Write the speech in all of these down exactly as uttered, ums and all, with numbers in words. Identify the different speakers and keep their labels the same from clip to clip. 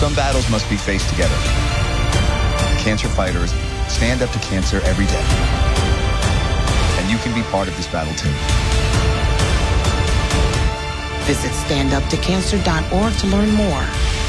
Speaker 1: Some battles must be faced together. Cancer fighters stand up to cancer every day. And you can be part of this battle too.
Speaker 2: Visit stand up to cancer dot org to learn more.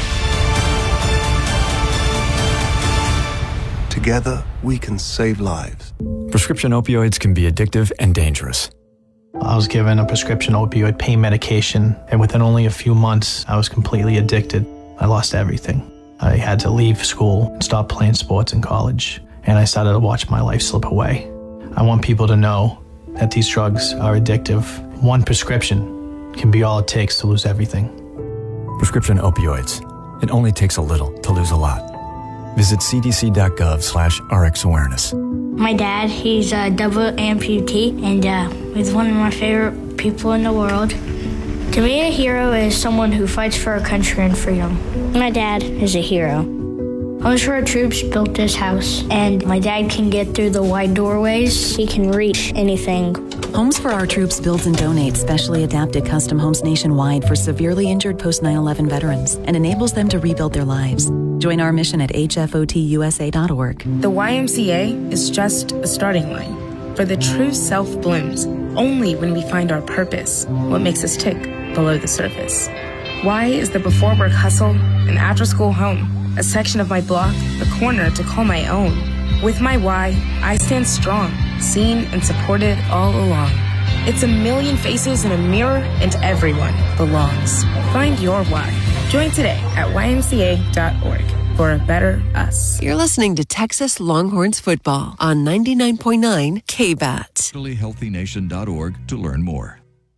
Speaker 3: Together, we can save lives.
Speaker 4: Prescription opioids can be addictive and dangerous.
Speaker 5: I was given a prescription opioid pain medication, and within only a few months, I was completely addicted. I lost everything. I had to leave school and stop playing sports in college, and I started to watch my life slip away. I want people to know that these drugs are addictive. One prescription can be all it takes to lose everything.
Speaker 4: Prescription opioids. It only takes a little to lose a lot. Visit c d c dot gov slash r x awareness.
Speaker 6: My dad, he's a double amputee, and uh, he's one of my favorite people in the world. To me, a hero is someone who fights for our country and freedom. My dad is a hero. Homes for Our Troops built this house, and my dad can get through the wide doorways. He can reach anything.
Speaker 7: Homes for Our Troops builds and donates specially adapted custom homes nationwide for severely injured post nine eleven veterans and enables them to rebuild their lives. Join our mission at h f o t u s a dot org.
Speaker 8: The Y M C A is just a starting line, for the true self blooms only when we find our purpose, what makes us tick below the surface. Y is the before work hustle, an after school home, a section of my block, a corner to call my own. With my Y, I stand strong, seen and supported all along. It's a million faces in a mirror, and everyone belongs. Find your Y. Join today at y m c a dot org for a better us.
Speaker 9: You're listening to Texas Longhorns football on ninety-nine point nine K B A T.
Speaker 10: healthy nation dot org to learn more.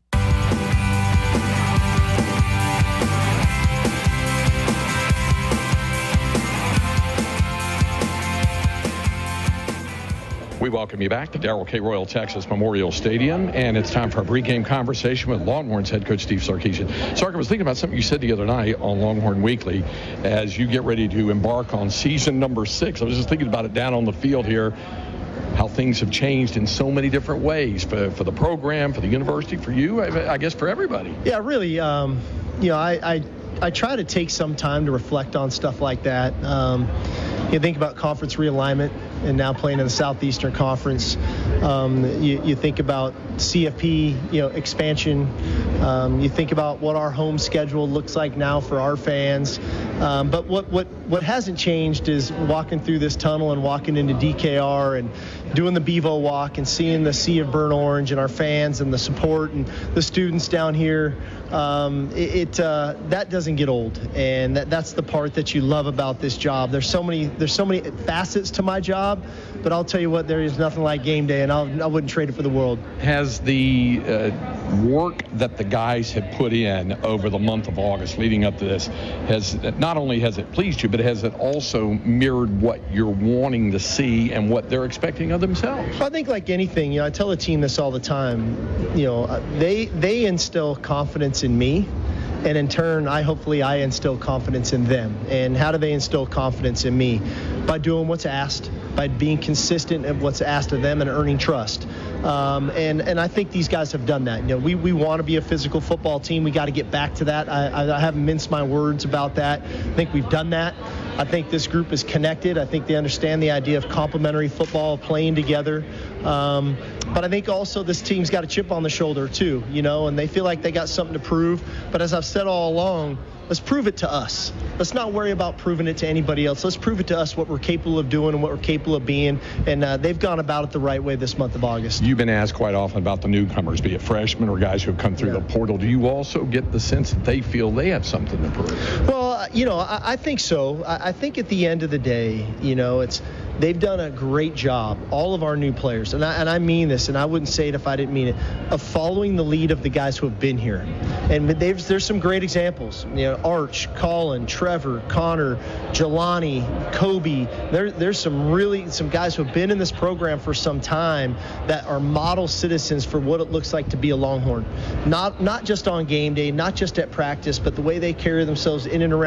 Speaker 11: We welcome you back to Darrell K. Royal Texas Memorial Stadium, and it's time for a pregame conversation with Longhorns head coach Steve Sarkisian. Sark, I was thinking about something you said the other night on Longhorn Weekly as you get ready to embark on season number six. I was just thinking about it down on the field here, how things have changed in so many different ways for, for the program, for the university, for you, I, I guess for everybody.
Speaker 12: Yeah, really, um, you know, I, I I try to take some time to reflect on stuff like that. Um, you think about conference realignment and now playing in the Southeastern Conference. Um, you, you think about C F P, you know, expansion. Um, you think about what our home schedule looks like now for our fans. Um, but what, what, what hasn't changed is walking through this tunnel and walking into D K R and doing the Bevo walk and seeing the sea of burnt orange and our fans and the support and the students down here. Um, it, it uh, that doesn't get old, and that, that's the part that you love about this job. There's so many there's so many facets to my job, but I'll tell you what, there is nothing like game day, and I'll, I wouldn't trade it for the world.
Speaker 11: Has the uh, work that the guys have put in over the month of August leading up to this, has not only has it pleased you, but has it also mirrored what you're wanting to see and what they're expecting of themselves?
Speaker 12: I think like anything, you know, I tell the team this all the time. You know, they they instill confidence in me, and in turn, I hopefully I instill confidence in them. And how do they instill confidence in me? By doing what's asked, by being consistent at what's asked of them and earning trust. Um, and, and I think these guys have done that. You know, we, we want to be a physical football team. We got to get back to that. I, I, I haven't minced my words about that. I think we've done that. I think this group is connected. I think they understand the idea of complementary football, playing together. Um, but I think also this team's got a chip on the shoulder too, you know, and they feel like they got something to prove. But as I've said all along, let's prove it to us. Let's not worry about proving it to anybody else. Let's prove it to us what we're capable of doing and what we're capable of being. And uh, they've gone about it the right way this month of August.
Speaker 11: You've been asked quite often about the newcomers, be it freshmen or guys who have come through yeah. the portal. Do you also get the sense that they feel they have something to prove?
Speaker 12: Well, you know, I, I think so. I, I think at the end of the day, you know, it's they've done a great job, all of our new players, and I, and I mean this, and I wouldn't say it if I didn't mean it, of following the lead of the guys who have been here. And they've, there's some great examples. You know, Arch, Colin, Trevor, Connor, Jelani, Kobe. There, there's some really some guys who have been in this program for some time that are model citizens for what it looks like to be a Longhorn. Not not just on game day, not just at practice, but the way they carry themselves in and around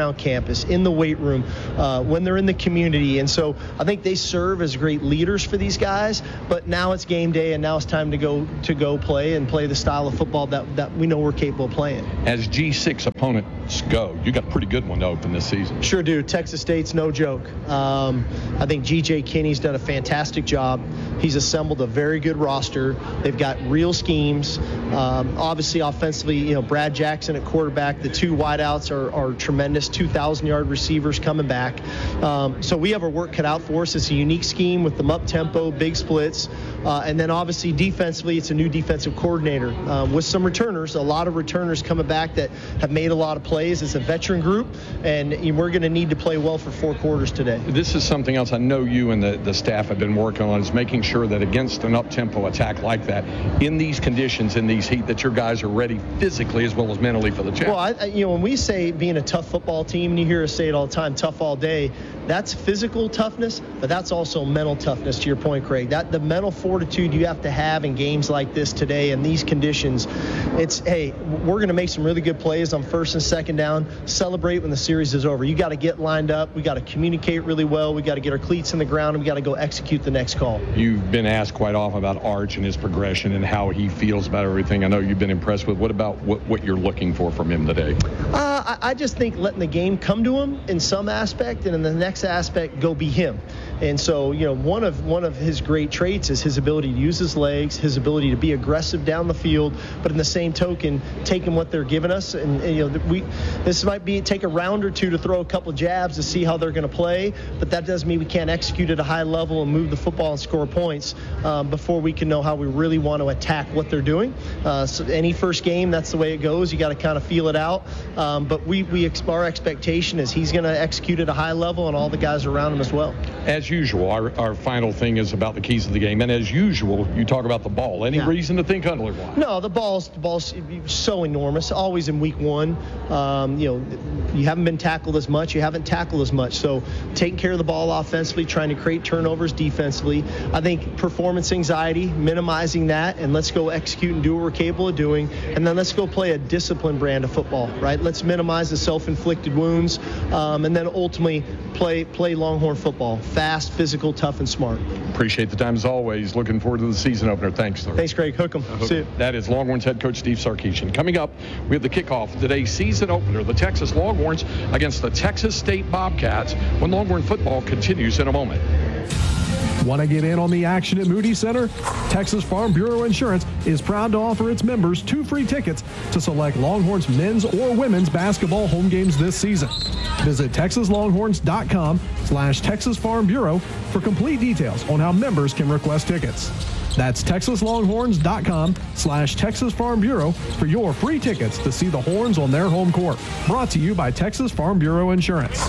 Speaker 12: around campus, in the weight room, uh, when they're in the community. And so I think they serve as great leaders for these guys. But now it's game day, and now it's time to go to go play and play the style of football that, that we know we're capable of playing.
Speaker 11: As G six opponents go, you got a pretty good one to open this season.
Speaker 12: Sure do. Texas State's no joke. Um, I think G J Kinney's done a fantastic job. He's assembled a very good roster. They've got real schemes. Um, obviously, offensively, you know, Brad Jackson at quarterback. The two wideouts are, are tremendous, two thousand yard receivers coming back. Um, so we have our work cut out for us. It's a unique scheme with them up-tempo, big splits. Uh, and then, obviously, defensively, it's a new defensive coordinator uh, with some returners, a lot of returners coming back that have made a lot of plays. It's a veteran group, and we're going to need to play well for four quarters today.
Speaker 11: This is something else I know you and the, the staff have been working on, is making sure that against an up-tempo attack like that, in these conditions, in these heat, that your guys are ready physically as well as mentally for the challenge.
Speaker 12: Well, I, you know, when we say being a tough football team, and you hear us say it all the time, tough all day, that's physical toughness, but that's also mental toughness, to your point, Craig. That the mental fortitude you have to have in games like this today in these conditions. It's, hey, we're going to make some really good plays on first and second down, celebrate when the series is over. You got to get lined up. We got to communicate really well. We got to get our cleats in the ground, and we got to go execute the next call.
Speaker 11: You've been asked quite often about Arch and his progression and how he feels about everything. I know you've been impressed with. What about what, what you're looking for from him today?
Speaker 12: Uh, I, I just think letting the game come to him in some aspect, and in the next aspect, go be him. And so, you know, one of one of his great traits is his ability to use his legs, his ability to be aggressive down the field, but in the same token, taking what they're giving us. And, and you know, we this might be take a round or two to throw a couple jabs to see how they're going to play, but that doesn't mean we can't execute at a high level and move the football and score points um, before we can know how we really want to attack what they're doing. Uh, so any first game, that's the way it goes. You got to kind of feel it out. Um, but we, we our expectation is he's going to execute at a high level, and all the guys around him as well.
Speaker 11: As usual, our, our final thing is about the keys of the game. And as usual, you talk about the ball. Any yeah. reason to think otherwise?
Speaker 12: No, the ball's, the ball's so enormous, always in week one. Um, you know, you haven't been tackled as much. You haven't tackled as much. So taking care of the ball offensively, trying to create turnovers defensively. I think performance anxiety, minimizing that, and let's go execute and do what we're capable of doing. And then let's go play a disciplined brand of football, right? Let's minimize the self-inflicted wounds, um, and then ultimately play play Longhorn football. Fast, physical, tough, and smart.
Speaker 11: Appreciate the time as always. Looking forward to the season opener. Thanks, sir.
Speaker 12: Thanks, Greg. Hook 'em.
Speaker 11: Hook
Speaker 12: See you.
Speaker 11: That is Longhorns head coach Steve Sarkisian. Coming up, we have the kickoff of today's season opener, the Texas Longhorns against the Texas State Bobcats, when Longhorn football continues in a moment.
Speaker 13: Want to get in on the action at Moody Center? Texas Farm Bureau Insurance is proud to offer its members two free tickets to select Longhorns men's or women's basketball home games this season. Visit texas longhorns dot com slash Texas Farm Bureau for complete details on how members can request tickets. That's texas longhorns dot com slash Texas Farm Bureau for your free tickets to see the Horns on their home court. Brought to you by Texas Farm Bureau Insurance.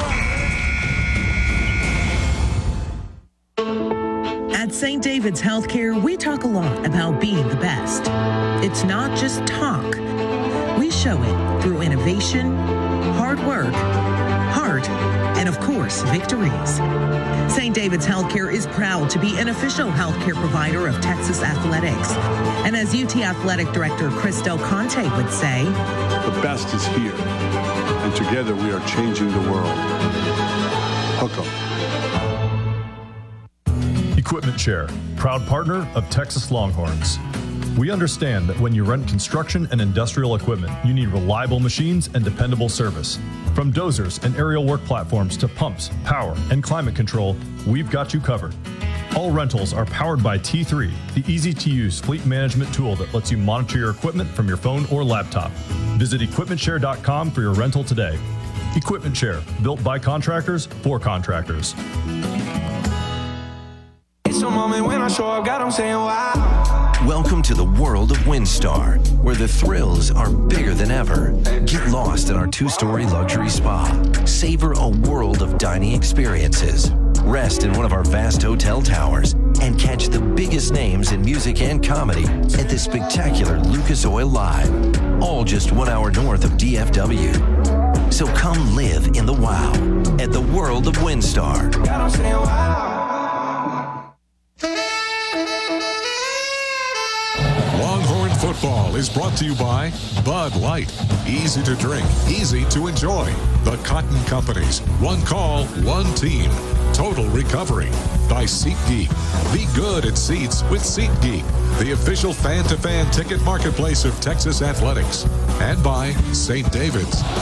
Speaker 14: At Saint David's Healthcare, we talk a lot about being the best. It's not just talk. We show it through innovation, hard work, heart, and of course, victories. Saint David's Healthcare is proud to be an official healthcare provider of Texas Athletics. And as U T Athletic Director Chris Del Conte would say,
Speaker 15: the best is here, and together we are changing the world. Hook 'em.
Speaker 16: Equipment Share, proud partner of Texas Longhorns. We understand that when you rent construction and industrial equipment, you need reliable machines and dependable service. From dozers and aerial work platforms to pumps, power, and climate control, we've got you covered. All rentals are powered by T three, the easy-to-use fleet management tool that lets you monitor your equipment from your phone or laptop. Visit equipment share dot com for your rental today. Equipment Share, built by contractors for contractors.
Speaker 17: It's a moment when I show up, God, I'm saying wow.
Speaker 18: Welcome to the world of WinStar, where the thrills are bigger than ever. Get lost in our two-story luxury spa. Savor a world of dining experiences. Rest in one of our vast hotel towers and catch the biggest names in music and comedy at the spectacular Lucas Oil Live, all just one hour north of D F W. So come live in the wow at the world of WinStar.
Speaker 17: God, I'm saying wow.
Speaker 19: Longhorn football Baseball is brought to you by Bud Light. Easy to drink, easy to enjoy. The Cotton Companies. One call, one team. Total Recovery. By SeatGeek. Be good at seats with SeatGeek, the official fan-to-fan ticket marketplace of Texas Athletics. And by Saint David's.